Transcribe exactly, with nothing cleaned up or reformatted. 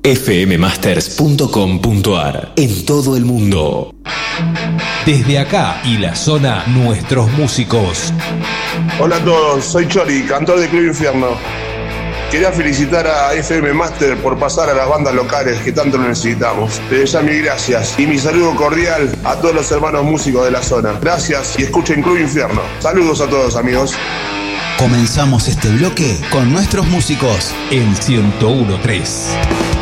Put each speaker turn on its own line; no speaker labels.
f m masters punto com punto a r. En todo el mundo.
Desde acá y la zona, nuestros músicos.
Hola a todos, soy Chori, cantor de Club Infierno. Quería felicitar a F M Master por pasar a las bandas locales que tanto lo necesitamos. Les doy mis gracias y mi saludo cordial a todos los hermanos músicos de la zona. Gracias y escuchen Club Infierno. Saludos a todos, amigos.
Comenzamos este bloque con nuestros músicos
en ciento uno punto tres.